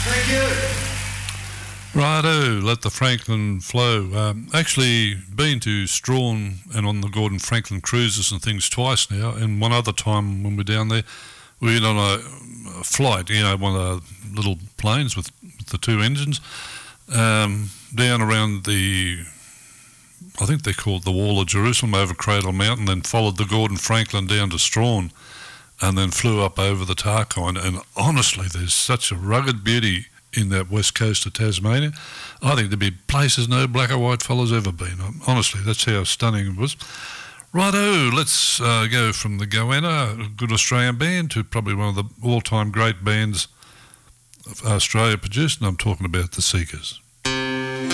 Thank you. Righto, let the Franklin flow. Actually, been to Strahan and on the Gordon Franklin cruises and things twice now, and one other time when we were down there, we went on a flight, one of the little planes with the two engines, down around I think they called the Wall of Jerusalem over Cradle Mountain, then followed the Gordon Franklin down to Strahan, and then flew up over the Tarkine. And honestly, there's such a rugged beauty in that west coast of Tasmania. I think there'd be places no black or white fellas ever been. Honestly, that's how stunning it was. Righto, let's go from the Goanna, a good Australian band, to probably one of the all-time great bands Australia produced, and I'm talking about the Seekers.